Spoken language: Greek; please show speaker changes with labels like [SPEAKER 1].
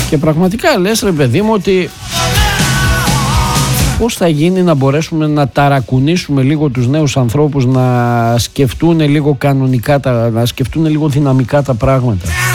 [SPEAKER 1] Και πραγματικά λες, ρε παιδί μου, ότι πώς θα γίνει να μπορέσουμε να ταρακουνήσουμε λίγο τους νέους ανθρώπους να σκεφτούν λίγο κανονικά, να σκεφτούν λίγο δυναμικά τα πράγματα.